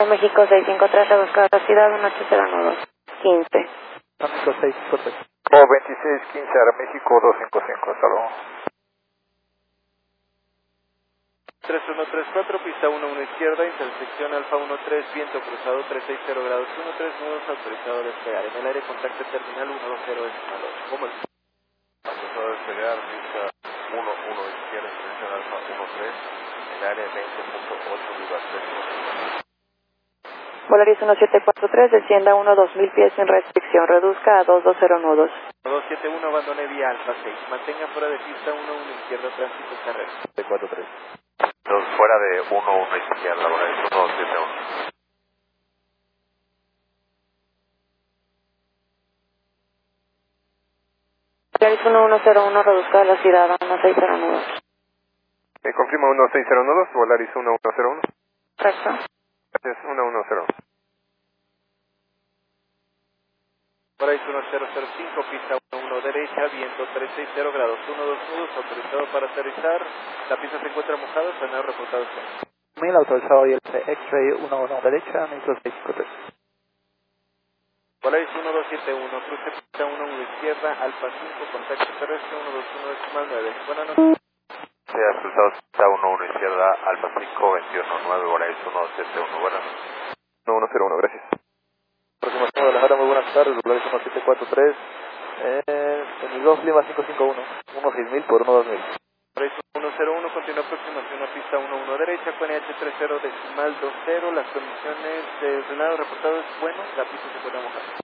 México 653, rebusca velocidad 1802, 15. México 653. O 2615, Aeroméxico 255, hasta luego. 3134, pista 11 izquierda, intersección Alfa 13, viento cruzado 360 grados 13, nudos autorizado a despegar. En el aire contacto terminal 120 decimal 8. ¿Cómo es? Autorizado a despegar, pista 11 izquierda, intersección Alfa 13, en área 20.8, lugar 3. Volaris 1743, descienda a 2000 pies sin restricción, reduzca a 220 nudos. 271, abandone vía Alfa 6, mantenga fuera de pista 11 izquierda, tránsito carrera. 43. Entonces, fuera de 11 izquierda, Volaris 1271. Volaris 1101, reduzca velocidad a 160 nudos. Confirma 1600 nudos, Volaris 1101. Correcto. Gracias, 110. Volaris 1005, pista 11 derecha, viento 360 grados 12 nudos, autorizado para aterrizar. La pista se encuentra mojada, frenado reportado. 1000 autorizado y el X-Ray 11 derecha, México 653. Volaris 1271, cruce pista 11 izquierda, Alfa 5, contacto terrestre 121 decimal 9. Buenas noches. Sea cruzado pista 11 izquierda, Alfa 5, 219, Volaris 1771, buenas noches. 1101, gracias. Próxima zona de la Jara, muy buenas tardes, Volaris 1743, en el Golf Lima 551, 16000 por 12000. Volaris 101, continúa aproximación a pista 11 derecha, con H30 decimal 20, las condiciones de frenado reportado es bueno, la pista se puede mojar.